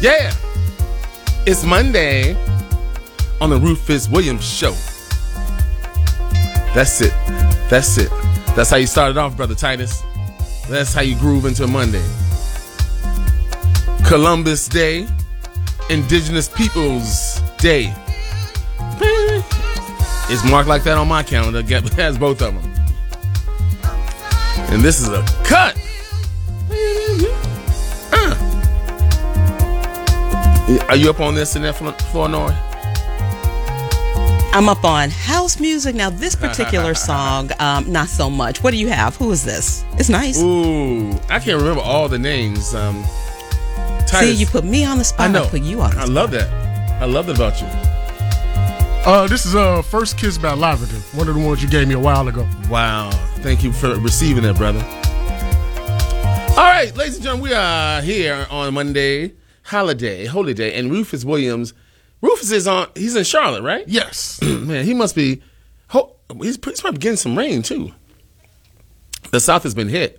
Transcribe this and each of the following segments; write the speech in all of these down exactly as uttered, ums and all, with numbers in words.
Yeah. It's Monday on the Rufus Williams Show. That's it. That's it. That's how you started off, Brother Titus. That's how you groove into Monday. Columbus Day, Indigenous Peoples Day. It's marked like that on my calendar. It has both of them. And this is a cut. Uh. Are you up on this in that Flournoy? I'm up on house music. Now, this particular song, um, not so much. What do you have? Who is this? It's nice. Ooh, I can't remember all the names. Um, See, you put me on the spot. I know. I put you on the spot. I love that. I love that about you. Uh, this is uh, First Kiss by Lavender, one of the ones you gave me a while ago. Wow. Thank you for receiving that, brother. All right, ladies and gentlemen, we are here on Monday, holiday, holy day, and Rufus Williams. Rufus is on, he's in Charlotte, right? Yes. Man, he must be, he's probably getting some rain, too. The South has been hit.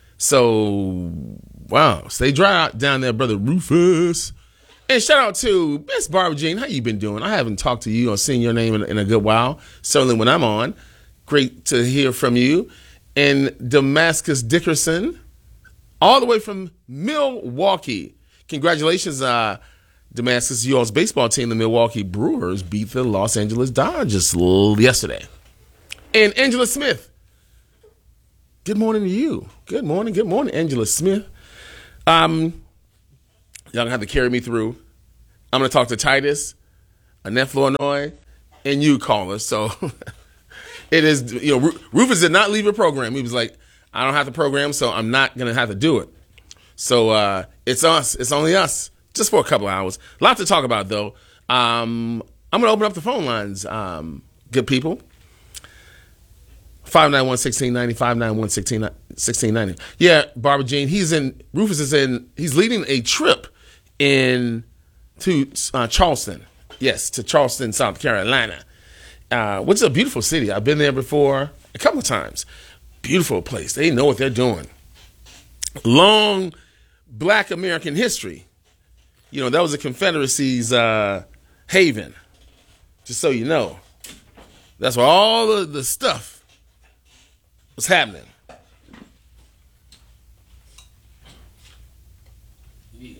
So, wow, stay dry out down there, brother Rufus. And shout out to Miss Barbara Jean. How you been doing? I haven't talked to you or seen your name in, in a good while. Certainly when I'm on. Great to hear from you. And Damascus Dickerson, all the way from Milwaukee. Congratulations, uh, Damascus. Y'all's baseball team, the Milwaukee Brewers, beat the Los Angeles Dodgers yesterday. And Angela Smith. Good morning to you. Good morning. Good morning, Angela Smith. Um... Y'all gonna have to carry me through. I'm gonna talk to Titus, Annette Flournoy, and you, caller. So it is, you know, Rufus did not leave a program. He was like, I don't have the program, so I'm not gonna have to do it. So uh, it's us. It's only us, just for a couple of hours. A lot to talk about, though. Um, I'm gonna open up the phone lines, um, good people. five nine one, one six nine zero, five nine one, one six nine zero. Yeah, Barbara Jean, he's in, Rufus is in, he's leading a trip in to uh, Charleston. Yes, to Charleston, South Carolina, uh, which is a beautiful city. I've been there before a couple of times. Beautiful place. They know what they're doing. Long Black American history. You know, that was the Confederacy's uh, haven, just so you know. That's where all of the stuff was happening. Yeah.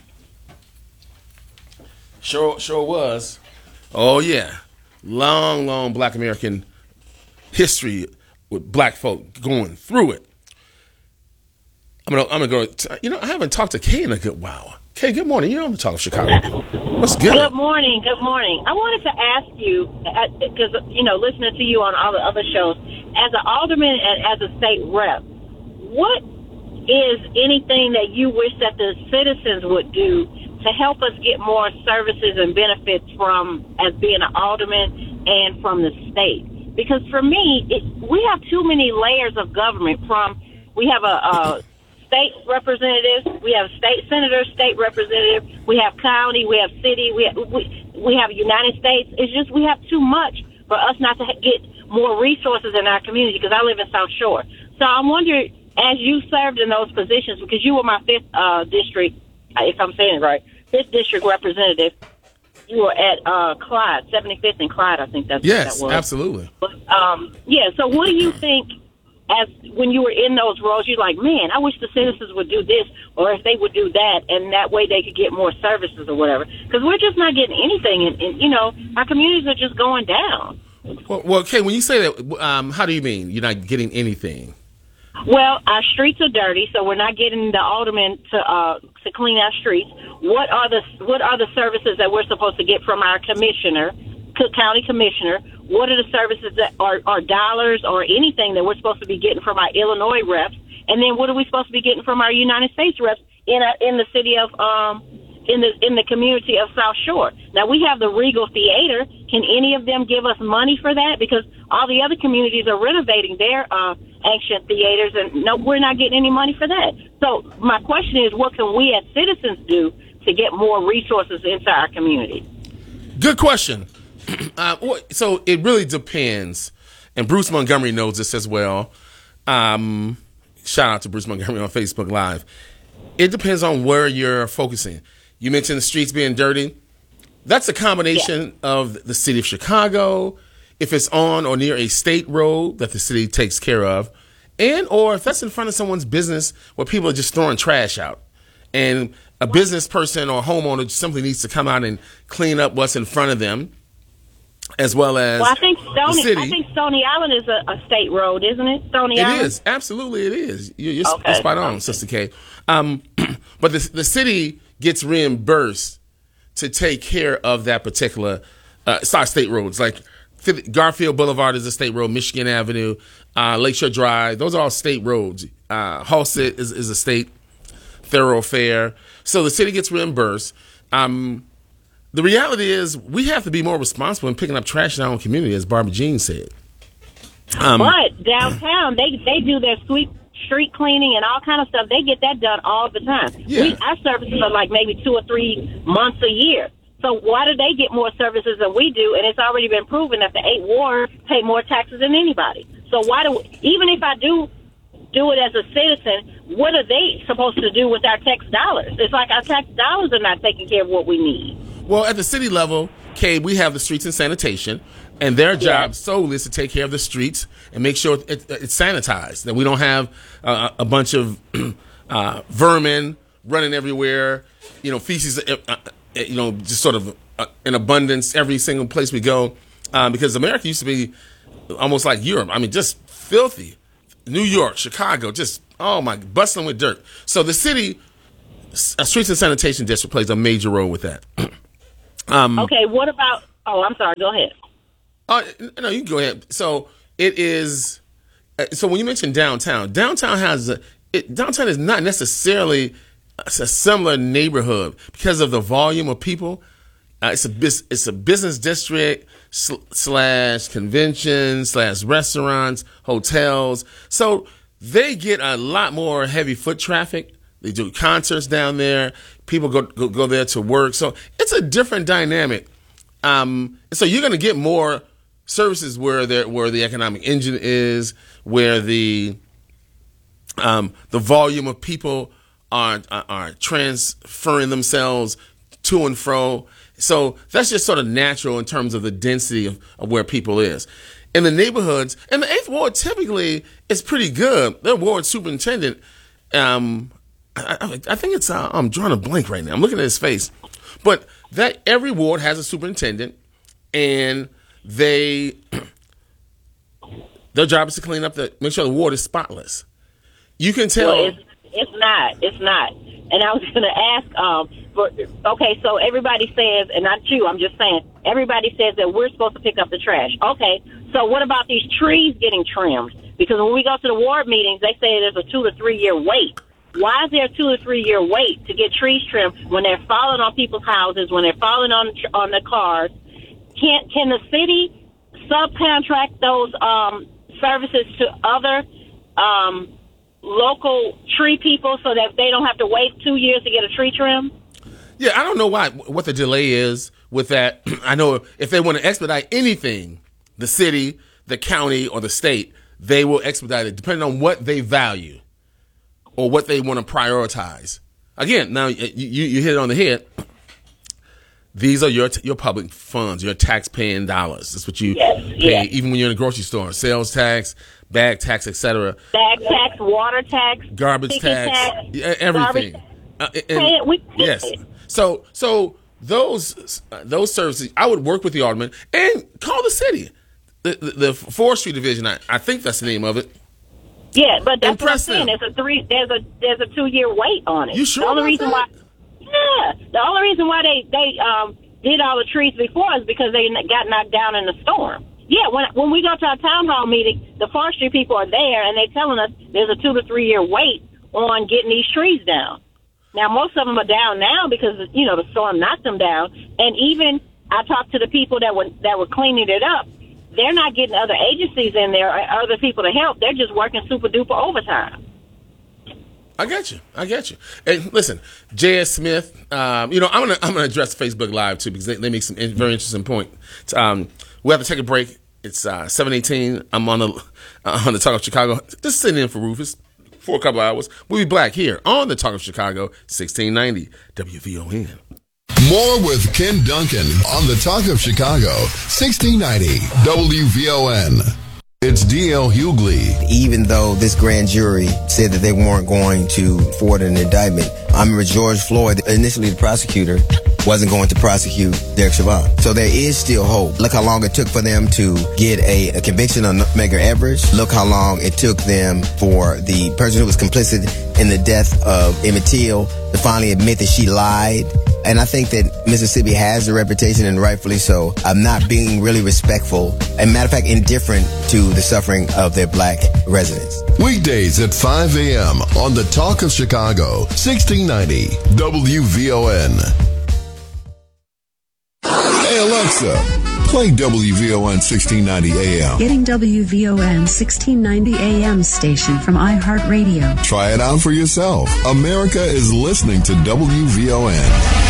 Sure, sure was. Oh yeah, long, long Black American history with Black folk going through it. I'm gonna, I'm gonna go. To, you know, I haven't talked to Kay in a good while. Kay, good morning. You know I'm talking Chicago. What's good? Good morning. Good morning. I wanted to ask you, because you know, listening to you on all the other shows, as an alderman and as a state rep, what is anything that you wish that the citizens would do to help us get more services and benefits from as being an alderman and from the state? Because for me, it, we have too many layers of government. From we have a, a state representative, we have state senator, state representative, we have county, we have city, we have, we, we have United States. It's just we have too much for us not to get more resources in our community, because I live in South Shore. So I'm wondering, as you served in those positions, because you were my fifth uh, district, if I'm saying it right, fifth district representative, you were at uh, Clyde, seventy-fifth and Clyde, I think that's yes, what that was. Absolutely. But, um, yeah, so what do you think, as when you were in those roles, you're like, man, I wish the citizens would do this, or if they would do that, and that way they could get more services or whatever. Because we're just not getting anything, and, and, you know, our communities are just going down. Well, well, Kay, when you say that, um, how do you mean you're not getting anything? Well, our streets are dirty, so we're not getting the aldermen to uh, to clean our streets. What are the what are the services that we're supposed to get from our commissioner, Cook County commissioner? What are the services that are, are dollars or anything that we're supposed to be getting from our Illinois reps? And then what are we supposed to be getting from our United States reps in a, in the city of um in the in the community of South Shore? Now we have the Regal Theater. Can any of them give us money for that? Because all the other communities are renovating their uh, ancient theaters, and no, we're not getting any money for that. So my question is, what can we as citizens do to get more resources into our community? Good question. Uh, so it really depends, and Bruce Montgomery knows this as well. Um, shout out to Bruce Montgomery on Facebook Live. It depends on where you're focusing. You mentioned the streets being dirty. That's a combination yeah. of the city of Chicago, if it's on or near a state road that the city takes care of, and or if that's in front of someone's business where people are just throwing trash out. And a business person or homeowner simply needs to come out and clean up what's in front of them, as well as well, I think the Stony, city. I think Stony Island is a, a state road, isn't it? Stony It Island? is. Absolutely, it is. You're, you're, Okay. you're spot on, Okay. Sister K. Um, but the, the city gets reimbursed to take care of that particular uh, it's not state roads. Like Garfield Boulevard is a state road, Michigan Avenue, uh, Lakeshore Drive. Those are all state roads. Uh, Halsted is, is a state thoroughfare. So the city gets reimbursed. Um, the reality is we have to be more responsible in picking up trash in our own community, as Barbara Jean said. Um, but downtown, they they do their sweep, street cleaning and all kind of stuff. They get that done all the time. Yeah. We, our services are like maybe two or three months a year. So why do they get more services than we do? And it's already been proven that the eight wards pay more taxes than anybody. So why do even if I do do it as a citizen, what are they supposed to do with our tax dollars? It's like our tax dollars are not taking care of what we need. Well, at the city level, Kay, we have the streets and sanitation, and their job Yes. solely is to take care of the streets and make sure it, it, it's sanitized, that we don't have uh, a bunch of uh, vermin running everywhere, you know, feces, uh, uh, you know, just sort of uh, in abundance every single place we go, uh, because America used to be almost like Europe. I mean, just filthy. New York, Chicago, just, oh my, bustling with dirt. So the city, uh, Streets and Sanitation District plays a major role with that. um, Okay, what about, oh, I'm sorry, go ahead. Uh, no, you can go ahead. So it is, uh, so when you mention downtown, downtown has, a, it, downtown is not necessarily a, a similar neighborhood because of the volume of people. Uh, it's a bus- it's a business district sl- slash convention slash restaurants, hotels. So they get a lot more heavy foot traffic. They do concerts down there. People go go, go there to work. So it's a different dynamic. Um, so you're going to get more services where there where the economic engine is, where the um, the volume of people are are, are transferring themselves to and fro. So that's just sort of natural in terms of the density of, of where people is. In the neighborhoods, and the eighth Ward typically is pretty good. Their ward superintendent, um, I, I, I think it's, uh, I'm drawing a blank right now. I'm looking at his face. But that every ward has a superintendent, and they, their job is to clean up, the, make sure the ward is spotless. You can tell. Well, it's, it's not. It's not. And I was going to ask, um, for, okay, so everybody says, and not you, I'm just saying, everybody says that we're supposed to pick up the trash. Okay, so what about these trees getting trimmed? Because when we go to the ward meetings, they say there's a two to three year wait. Why is there a two to three year wait to get trees trimmed when they're falling on people's houses, when they're falling on on the cars? Can can the city subcontract those um, services to other um, local tree people so that they don't have to wait two years to get a tree trim? Yeah, I don't know why what the delay is with that. I know if they want to expedite anything, the city, the county, or the state, they will expedite it depending on what they value or what they want to prioritize. Again, now you, you hit it on the head. These are your your public funds, your tax-paying dollars. That's what you Yes, pay, yes. even when you're in a grocery store. Sales tax, bag tax, et cetera. Bag tax, water tax, Garbage ticket tax, tax, yeah, everything. garbage- Uh, and- Pay it, we pay yes. it. So so those uh, those services, I would work with the alderman and call the city, the the, the forestry division. I, I think that's the name of it. Yeah, but that's what I'm Impress saying. them. There's a three. There's a there's a two year wait on it. You sure The only about reason that? why. Yeah, the only reason why they they um did all the trees before is because they got knocked down in the storm. Yeah, when when we go to our town hall meeting, the forestry people are there and they're telling us there's a two to three year wait on getting these trees down. Now, most of them are down now because, you know, the storm knocked them down. And even I talked to the people that were that were cleaning it up. They're not getting other agencies in there or other people to help. They're just working super duper overtime. I got you. I got you. And listen, J S. Smith. Um, you know, I'm gonna I'm gonna address Facebook Live too because they, they make some in, very interesting point. Um, we have to take a break. It's uh, seven eighteen. I'm on the uh, on the Talk of Chicago. Just sitting in for Rufus for a couple hours. We'll be back here on the Talk of Chicago, sixteen ninety W V O N. More with Ken Duncan on the Talk of Chicago, sixteen ninety W V O N. It's D L Hughley. Even though this grand jury said that they weren't going to forward an indictment, I remember George Floyd, initially the prosecutor, wasn't going to prosecute Derek Chauvin. So there is still hope. Look how long it took for them to get a, a conviction on Medgar Evers. Look how long it took them for the person who was complicit in the death of Emmett Till to finally admit that she lied. And I think that Mississippi has a reputation, and rightfully so, of not being really respectful, and matter of fact, indifferent to the suffering of their black residents. Weekdays at five a.m. on the Talk of Chicago, sixteen ninety W V O N. Hey Alexa, play W V O N sixteen ninety A M. Getting W V O N sixteen ninety A M station from iHeartRadio. Try it out for yourself. America is listening to W V O N.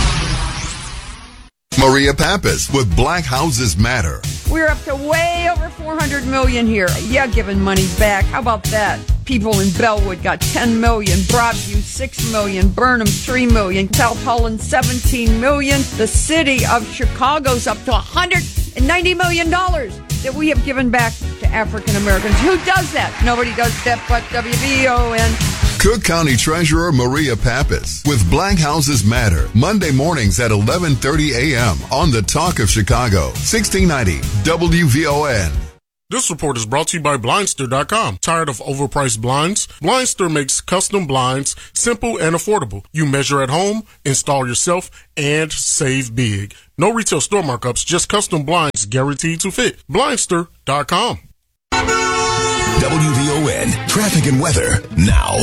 Maria Pappas with Black Houses Matter. We're up to way over four hundred million here. Yeah, giving money back. How about that? People in Bellwood got ten million, Broadview six million, Burnham three million, South Holland seventeen million. The city of Chicago's up to one hundred ninety million dollars that we have given back to African Americans. Who does that? Nobody does that but W V O N. Cook County Treasurer Maria Pappas with Black Houses Matter, Monday mornings at eleven thirty a.m. on the Talk of Chicago, sixteen ninety W V O N. This report is brought to you by Blindster dot com. Tired of overpriced blinds? Blindster makes custom blinds simple and affordable. You measure at home, install yourself, and save big. No retail store markups, just custom blinds guaranteed to fit. Blindster dot com. W V O N traffic and weather now.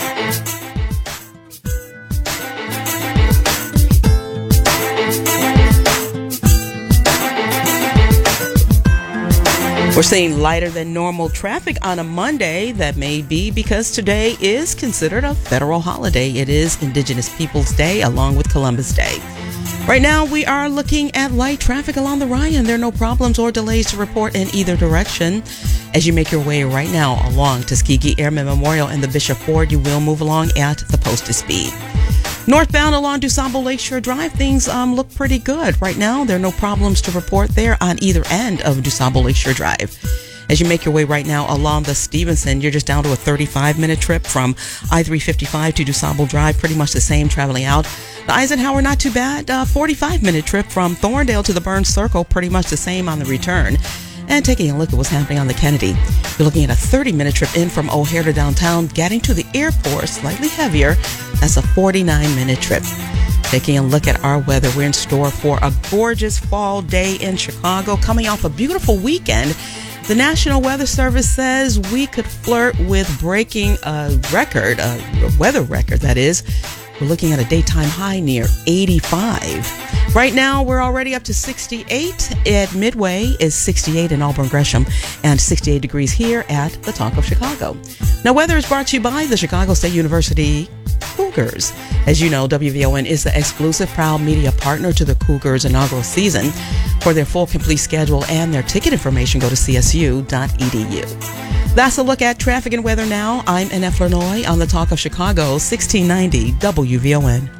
We're seeing lighter than normal traffic on a Monday. That may be because today is considered a federal holiday. It is Indigenous Peoples Day along with Columbus Day. Right now, we are looking at light traffic along the Ryan. There are no problems or delays to report in either direction. As you make your way right now along Tuskegee Airmen Memorial and the Bishop Ford, you will move along at the posted speed. Northbound along DuSable Lakeshore Drive, things um, look pretty good. Right now, there are no problems to report there on either end of DuSable Lakeshore Drive. As you make your way right now along the Stevenson, you're just down to a thirty-five minute trip from I three fifty-five to DuSable Drive, pretty much the same traveling out. The Eisenhower, not too bad, uh, forty-five minute trip from Thorndale to the Burns Circle, pretty much the same on the return. And taking a look at what's happening on the Kennedy, you're looking at a thirty minute trip in from O'Hare to downtown, getting to the airport, slightly heavier. That's a forty-nine minute trip. Taking a look at our weather, we're in store for a gorgeous fall day in Chicago, coming off a beautiful weekend. The National Weather Service says we could flirt with breaking a record, a weather record, that is. We're looking at a daytime high near eighty-five. Right now, we're already up to sixty-eight. At Midway is sixty-eight in Auburn Gresham and sixty-eight degrees here at the Talk of Chicago. Now, weather is brought to you by the Chicago State University Cougars. As you know, W V O N is the exclusive proud media partner to the Cougars inaugural season. For their full complete schedule and their ticket information, go to c s u dot e d u. That's a look at traffic and weather now. I'm Annette Flurnoy on the Talk of Chicago, sixteen ninety W V O N.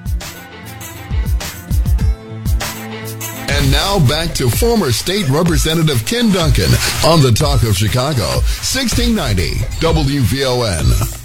And now back to former State Representative Ken Duncan on the Talk of Chicago, sixteen ninety W V O N.